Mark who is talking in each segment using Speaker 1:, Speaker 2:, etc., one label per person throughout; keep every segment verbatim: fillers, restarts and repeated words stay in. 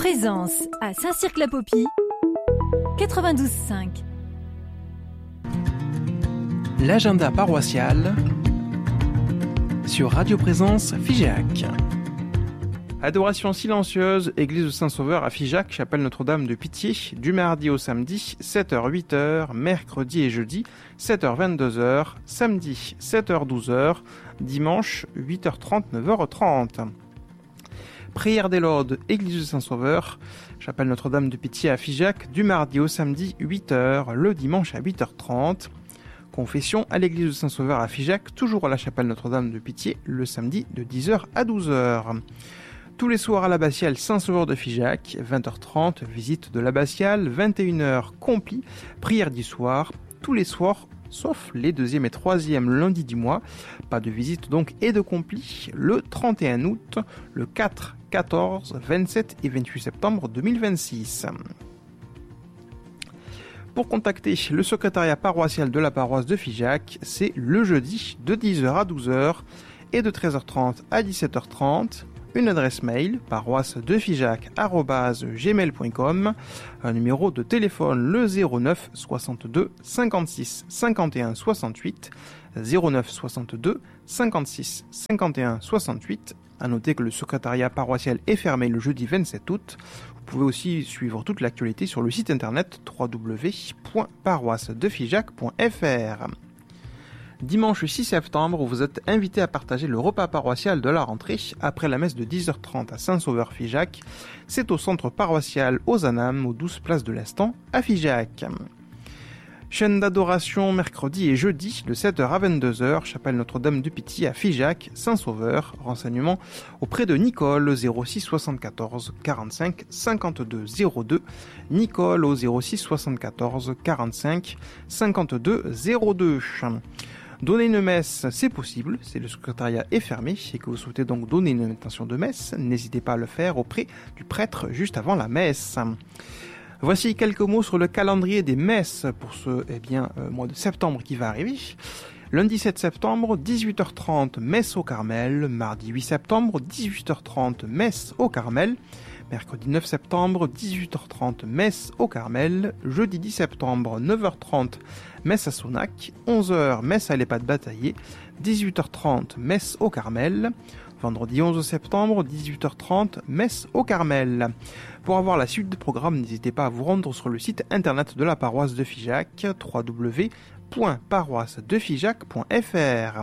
Speaker 1: Présence à Saint-Cirq-la-Popie, quatre-vingt-douze virgule cinq.
Speaker 2: L'agenda paroissial sur Radio Présence Figeac. Adoration silencieuse, église de Saint-Sauveur à Figeac, chapelle Notre-Dame de Pitié, du mardi au samedi, sept heures huit heures, mercredi et jeudi, sept heures vingt-deux heures, samedi, sept heures douze heures, dimanche, huit heures trente, neuf heures trente. Prière des Laudes, église de Saint-Sauveur, chapelle Notre-Dame de Pitié à Figeac, du mardi au samedi, huit heures, le dimanche à huit heures trente. Confession à l'église de Saint-Sauveur à Figeac, toujours à la chapelle Notre-Dame de Pitié, le samedi de dix heures à douze heures. Tous les soirs à l'abbatiale Saint-Sauveur de Figeac, vingt heures trente, visite de l'abbatiale, vingt et une heures, compli, prière du soir, tous les soirs, sauf les deuxième et troisième lundis du mois. Pas de visite donc et de compli, le trente et un août, le quatre, quatorze, vingt-sept et vingt-huit septembre deux mille vingt-six. Pour contacter le secrétariat paroissial de la paroisse de Figeac, c'est le jeudi de dix heures à douze heures et de treize heures trente à dix-sept heures trente. Une adresse mail, paroisse de figeac arobase gmail point com, un numéro de téléphone le zéro neuf soixante-deux cinquante-six cinquante et un soixante-huit, zéro neuf soixante-deux cinquante-six cinquante et un soixante-huit. À noter que le secrétariat paroissial est fermé le jeudi vingt-sept août. Vous pouvez aussi suivre toute l'actualité sur le site internet w w w point paroisse de figeac point f r. Dimanche six septembre, vous êtes invité à partager le repas paroissial de la rentrée après la messe de dix heures trente à Saint-Sauveur-Figeac. C'est au centre paroissial Ozanam, aux douze places de l'Estan, à Figeac. Chaîne d'adoration mercredi et jeudi de sept heures à vingt-deux heures, chapelle Notre-Dame de Pitié à Figeac, Saint-Sauveur. Renseignements auprès de Nicole, zéro six soixante-quatorze quarante-cinq cinquante-deux zéro deux. Nicole au zéro six soixante-quatorze quarante-cinq cinquante-deux zéro deux. Donner une messe, c'est possible, si le secrétariat est fermé et que vous souhaitez donc donner une intention de messe, n'hésitez pas à le faire auprès du prêtre juste avant la messe. Voici quelques mots sur le calendrier des messes pour ce eh bien, euh, mois de septembre qui va arriver. Lundi sept septembre, dix-huit heures trente, messe au Carmel. Mardi huit septembre, dix-huit heures trente, messe au Carmel. Mercredi neuf septembre, dix-huit heures trente, messe au Carmel. Jeudi dix septembre, neuf heures trente, messe à Sonac. onze heures, messe à l'Ehpad Bataillé. dix-huit heures trente, messe au Carmel. Vendredi onze septembre, dix-huit heures trente, messe au Carmel. Pour avoir la suite du programme, n'hésitez pas à vous rendre sur le site internet de la paroisse de Figeac, w w w point paroisse de figeac point f r.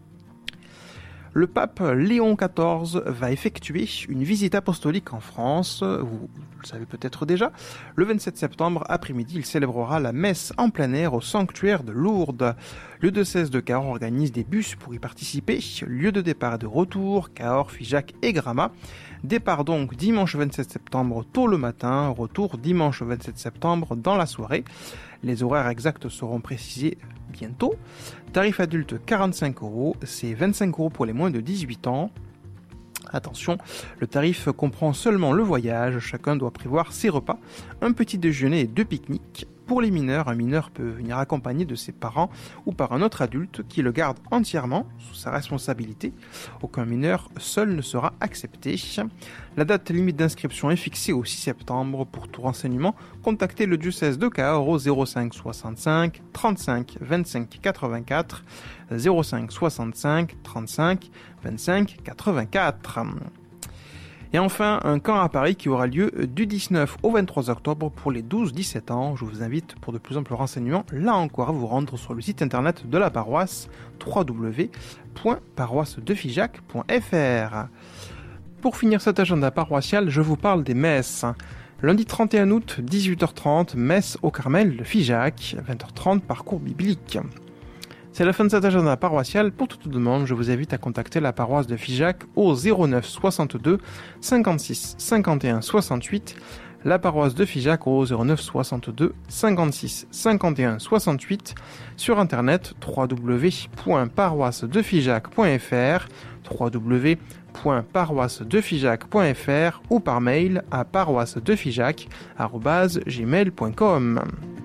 Speaker 2: Le pape Léon quatorze va effectuer une visite apostolique en France, vous le savez peut-être déjà. Le vingt-sept septembre après-midi, il célébrera la messe en plein air au sanctuaire de Lourdes. Le diocèse de Cahors organise des bus pour y participer. Lieu de départ et de retour, Cahors, Figeac et Gramat. Départ donc dimanche vingt-sept septembre tôt le matin, retour dimanche vingt-sept septembre dans la soirée. Les horaires exacts seront précisés bientôt. Tarif adulte quarante-cinq euros, c'est vingt-cinq euros pour les moins de dix-huit ans. Attention, le tarif comprend seulement le voyage, chacun doit prévoir ses repas, un petit déjeuner et deux pique-niques. Pour les mineurs, un mineur peut venir accompagné de ses parents ou par un autre adulte qui le garde entièrement sous sa responsabilité. Aucun mineur seul ne sera accepté. La date limite d'inscription est fixée au six septembre. Pour tout renseignement, contactez le diocèse de Cahors au zéro cinq soixante-cinq trente-cinq vingt-cinq quatre-vingt-quatre, zéro cinq soixante-cinq trente-cinq vingt-cinq quatre-vingt-quatre. Et enfin, un camp à Paris qui aura lieu du dix-neuf au vingt-trois octobre pour les douze dix-sept ans. Je vous invite pour de plus amples renseignements, là encore, à vous rendre sur le site internet de la paroisse, w w w point paroisse de figeac point f r. Pour finir cet agenda paroissial, je vous parle des messes. Lundi trente et un août, dix-huit heures trente, messe au Carmel de Figeac, vingt heures trente, parcours biblique. C'est la fin de cet agenda paroissial. Pour toute demande, je vous invite à contacter la paroisse de Figeac au zéro neuf soixante-deux cinquante-six cinquante et un soixante-huit, la paroisse de Figeac au zéro neuf soixante-deux cinquante-six cinquante et un soixante-huit, sur internet w w w point paroisse de figeac point f r, w w w point paroisse de figeac point f r ou par mail à paroisse de figeac arobase gmail point com.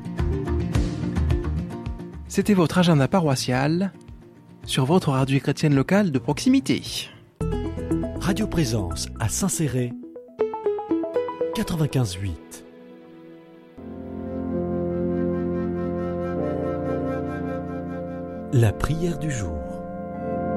Speaker 2: C'était votre agenda paroissial sur votre radio chrétienne locale de proximité.
Speaker 3: Radio Présence à Saint-Céré quatre-vingt-quinze huit. La prière du jour.